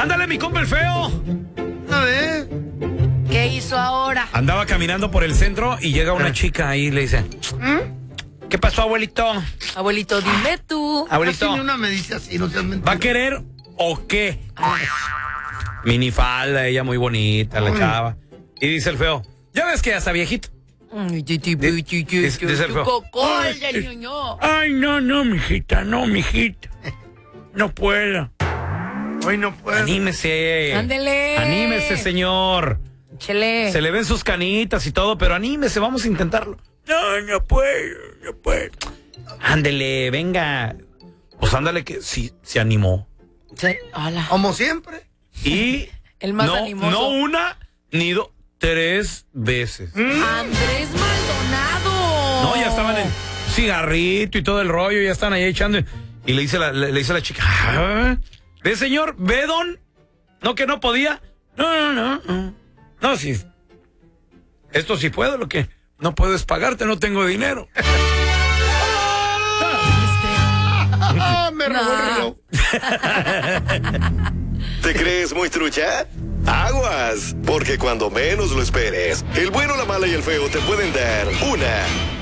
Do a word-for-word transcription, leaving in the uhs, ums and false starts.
Ándale, mi compa el feo. A ver. ¿Qué hizo ahora? Andaba caminando por el centro y llega una chica ahí y le dice, ¿Mm? ¿Qué pasó, abuelito? Abuelito, dime tú. Abuelito, Casi ni una me dice así, no seas mentira. ¿va a querer o qué? Minifalda, ella muy bonita, la chava. Y dice el feo, ya ves que ya está viejito. Dice el feo, ay, no, no, mijita, no, mijita. No puedo. Hoy no puedo. Anímese. Ándele. Anímese, señor. Chele. Se le ven sus canitas y todo, pero anímese, vamos a intentarlo. No, no puedo, no puedo. Ándele, venga. Pues ándale que sí, se animó. Sí, hola. Como siempre. Y El más no, animoso. no una ni dos, tres veces. Andrés Maldonado. No, ya estaban en cigarrito y todo el rollo, ya están ahí echando. Y le dice la, le, le dice la chica, ¿ah? ¿Ve, señor? ¿Ve, don? ¿No que no podía? No, no, no. No, no sí. Esto sí puedo, lo que no puedo es pagarte, no tengo dinero. Ah, me robó el reloj. ¿Te crees muy trucha? Aguas, porque cuando menos lo esperes, el bueno, la mala y el feo te pueden dar una